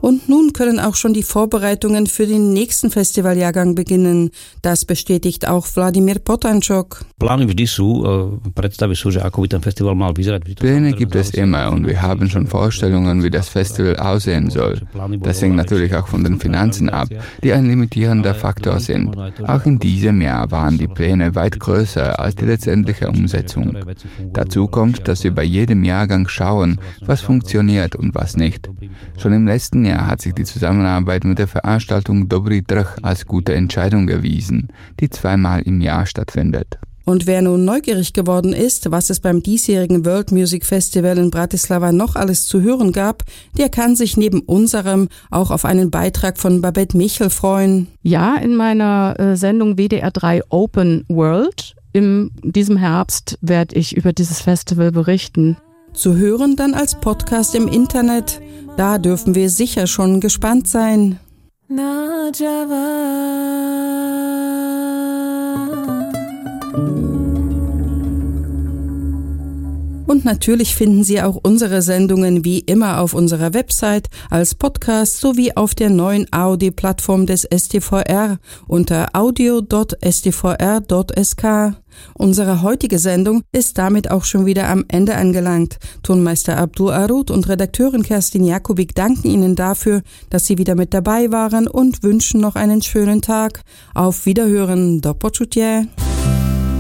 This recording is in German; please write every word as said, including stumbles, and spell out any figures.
Und nun können auch schon die Vorbereitungen für den nächsten Festivaljahrgang beginnen. Das bestätigt auch Vladimír Potančok. Pläne gibt es immer und wir haben schon Vorstellungen, wie das Festival aussehen soll. Das hängt natürlich auch von den Finanzen ab, die ein limitierender Faktor sind. Auch in diesem Jahr waren die Pläne weit größer als die letztendliche Umsetzung. Dazu kommt, dass wir bei jedem Jahrgang schauen, was funktioniert und was nicht. Schon im letzten Jahr hat sich die Zusammenarbeit mit der Veranstaltung Dobrý trh als gute Entscheidung erwiesen, die zweimal im Jahr stattfindet. Und wer nun neugierig geworden ist, was es beim diesjährigen World Music Festival in Bratislava noch alles zu hören gab, der kann sich neben unserem auch auf einen Beitrag von Babette Michel freuen. Ja, in meiner äh, Sendung W D R drei Open World in diesem Herbst werde ich über dieses Festival berichten. Zu hören dann als Podcast im Internet. Da dürfen wir sicher schon gespannt sein. Na Java. Und natürlich finden Sie auch unsere Sendungen wie immer auf unserer Website, als Podcast sowie auf der neuen A O D-Plattform des S T V R unter audio punkt s t v r punkt s k. Unsere heutige Sendung ist damit auch schon wieder am Ende angelangt. Tonmeister Abdul Arud und Redakteurin Kerstin Jakubik danken Ihnen dafür, dass Sie wieder mit dabei waren und wünschen noch einen schönen Tag. Auf Wiederhören. Do počutia.